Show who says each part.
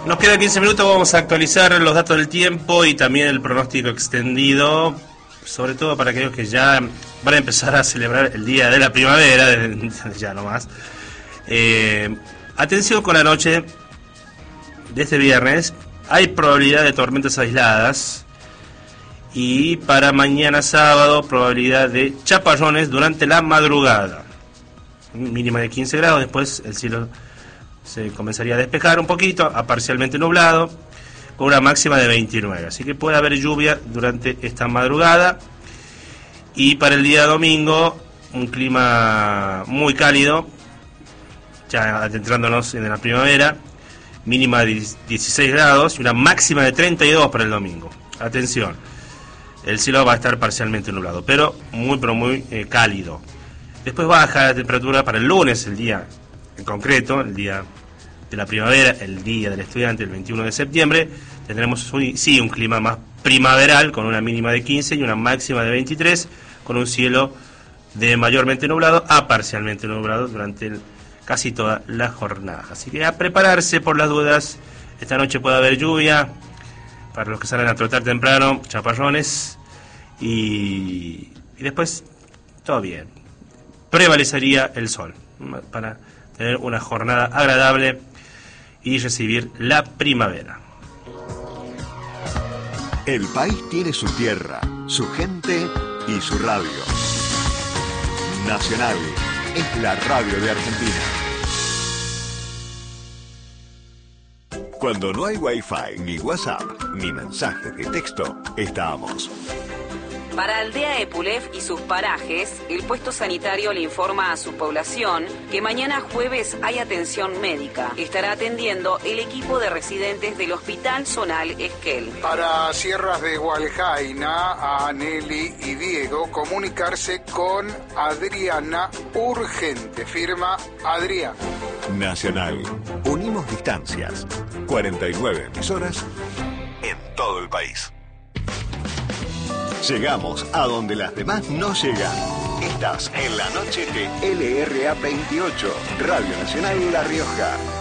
Speaker 1: Nos quedan 15 minutos, vamos a actualizar los datos del tiempo y también el pronóstico extendido, sobre todo para aquellos que ya van a empezar a celebrar el día de la primavera, desde ya nomás. Atención con la noche de este viernes, hay probabilidad de tormentas aisladas y para mañana sábado probabilidad de chaparrones durante la madrugada. Mínima de 15 grados, después el cielo se comenzaría a despejar un poquito, a parcialmente nublado, con una máxima de 29. Así que puede haber lluvia durante esta madrugada. Y para el día domingo, un clima muy cálido, ya adentrándonos en la primavera, mínima de 16 grados y una máxima de 32 para el domingo. Atención, el cielo va a estar parcialmente nublado, pero muy cálido. Después baja la temperatura para el lunes, el día en concreto, el día de la primavera, el día del estudiante, el 21 de septiembre, tendremos un clima más primaveral, con una mínima de 15 y una máxima de 23, con un cielo de mayormente nublado a parcialmente nublado durante casi toda la jornada. Así que a prepararse por las dudas, esta noche puede haber lluvia, para los que salen a trotar temprano, chaparrones, y después todo bien. Prevalecería el sol para tener una jornada agradable y recibir la primavera.
Speaker 2: El país tiene su tierra, su gente y su radio. Nacional es la radio de Argentina. Cuando no hay Wi-Fi, ni WhatsApp, ni mensajes de texto, estamos.
Speaker 3: Para Aldea Epulef y sus parajes, el puesto sanitario le informa a su población que mañana jueves hay atención médica. Estará atendiendo el equipo de residentes del Hospital Zonal Esquel.
Speaker 4: Para Sierras de Hualjaina, a Nelly y Diego, comunicarse con Adriana urgente. Firma Adrián.
Speaker 2: Nacional. Unimos distancias. 49 emisoras en todo el país. Llegamos a donde las demás no llegan. Estás en la noche de LRA 28, Radio Nacional La Rioja.